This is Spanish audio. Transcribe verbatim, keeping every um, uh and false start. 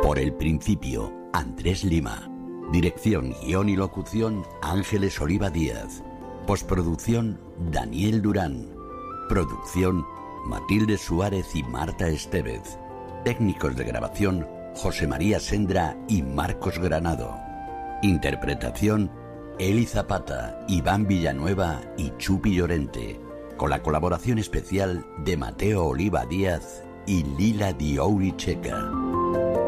Por el principio, Andrés Lima. Dirección, guión y locución, Ángeles Oliva Díaz. Postproducción, Daniel Durán. Producción, Matilde Suárez y Marta Estevez. Técnicos de grabación, José María Sendra y Marcos Granado. Interpretación, Eli Zapata, Iván Villanueva y Chupi Llorente. Con la colaboración especial de Mateo Oliva Díaz y Lila Diouri Checa.